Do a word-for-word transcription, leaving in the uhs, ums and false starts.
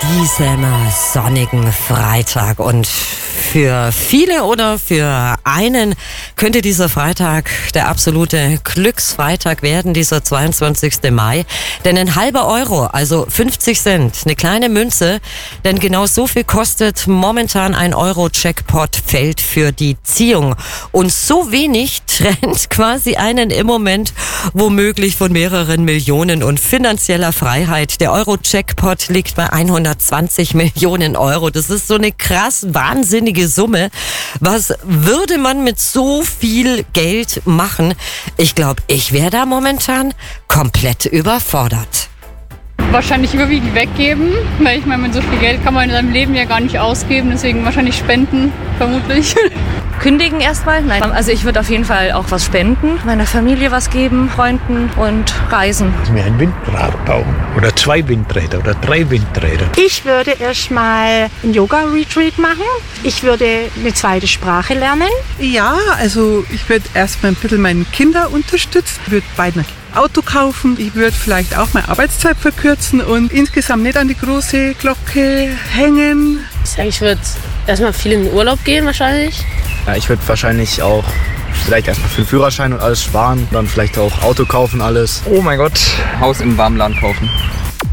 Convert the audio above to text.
diesem sonnigen Freitag. Und für viele oder für einen könnte dieser Freitag der absolute Glücksfreitag werden, dieser zweiundzwanzigster Mai. Denn ein halber Euro, also fünfzig Cent, eine kleine Münze, denn genau so viel kostet momentan ein Euro-Jackpot-Feld für die Ziehung. Und so wenig trennt quasi einen im Moment womöglich von mehreren Millionen und finanzieller Freiheit. Der Euro-Jackpot liegt bei hundertzwanzig Millionen Euro. Das ist so eine krass wahnsinnige Summe. Was würde man mit so viel Geld machen? Ich glaube, ich wäre da momentan komplett überfordert. Wahrscheinlich überwiegend weggeben, weil ich meine, mit so viel Geld kann man in seinem Leben ja gar nicht ausgeben, deswegen wahrscheinlich spenden, vermutlich. Kündigen erstmal? Nein. Also ich würde auf jeden Fall auch was spenden, meiner Familie was geben, Freunden und reisen. Mir ein Windrad bauen oder zwei Windräder oder drei Windräder. Ich würde erstmal ein Yoga-Retreat machen. Ich würde eine zweite Sprache lernen. Ja, also ich würde erstmal ein bisschen meine Kinder unterstützen, ich würde beiden Auto kaufen. Ich würde vielleicht auch meine Arbeitszeit verkürzen und insgesamt nicht an die große Glocke hängen. Ich sage, ich würde erstmal viel in den Urlaub gehen wahrscheinlich. Ja, ich würde wahrscheinlich auch vielleicht erstmal für den Führerschein und alles sparen, dann vielleicht auch Auto kaufen, alles. Oh mein Gott, Haus im warmen Land kaufen.